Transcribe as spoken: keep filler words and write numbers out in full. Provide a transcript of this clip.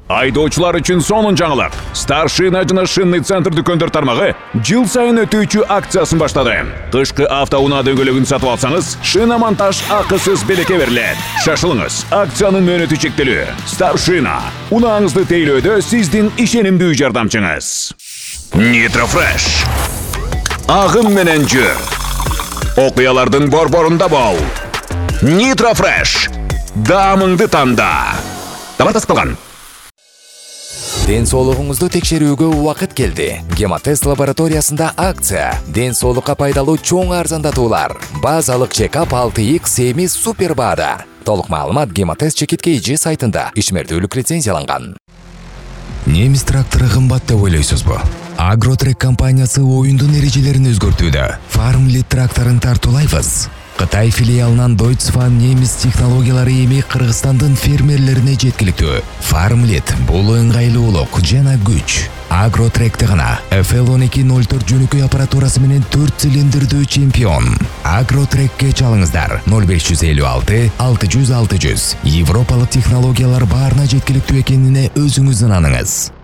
Айдоочулар үчүн сонун жаңылык. Старшина жана шинный центр дүкөндөр тармагы жыл сайын өтүүчү акциясын баштады. Кышкы автоунаа дөңгөлөгүн сатып алсаңыз, шина монтаж акысыз белекке берилет. Шашылыңыз, акциянын мөөнөтү чектелүү. Старшина, унааңызды тейлөөдө сиздин ишенимдүү жардамчыңыз. Нитрофреш. Агым менен жүр. Окуялардын борборунда бол. Нитрофреш. Даамыңды танда. Дабар таскалган. Ден соолугуңузду текшерүүгө убакыт келди. Гемотест лабораториясында акция. Ден соолукка пайдалуу чоң арзандатуулар. Базалык чекап алты икс Семиз супер баада. Толук маалымат Гемотест чекит kg сайтында. Ишмердүүлүк лицензияланган. Немис трактору кымбат деп ойлойсузбу? Агротрек компаниясы оюндун эрежелерин өзгөртүүдө. Farmlit тракторун тартуулайбыз. Кытай филиалынан Deutsche немис технологиялары эми Кыргызстандын фермерлерине жеткиликтүү. Farmlit бул ыңгайлуулук жана күч. Агротректе гана эф эл он эки ноль төрт жөнөкөй аппаратурасы менен төрт цилиндрдүү чемпион. Агротрекке чалыңыздар ноль беш жүз элүү алты алты жүз алты жүз. Европалык технологиялар баарына жеткиликтүү экенине өзүңүз ынаныңыз.